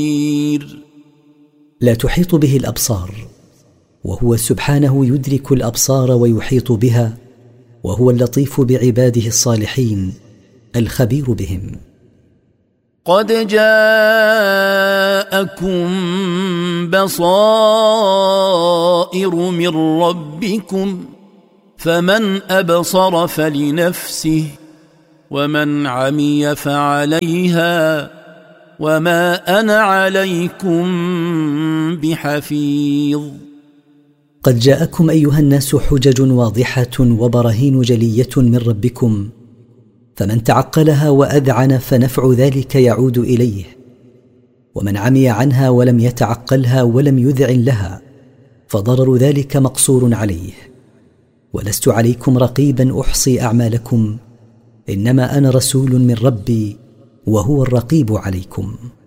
لا تحيط به الأبصار، وهو سبحانه يدرك الأبصار ويحيط بها، وهو اللطيف بعباده الصالحين الخبير بهم. قد جاءكم بصائر من ربكم فمن أبصر فلنفسه ومن عمي فعليها وما أنا عليكم بحفيظ. قد جاءكم أيها الناس حجج واضحة وبراهين جلية من ربكم، فمن تعقلها وأذعن فنفع ذلك يعود إليه، ومن عمي عنها ولم يتعقلها ولم يذعن لها فضرر ذلك مقصور عليه. ولست عليكم رقيبا أحصي أعمالكم، إنما أنا رسول من ربي وهو الرقيب عليكم.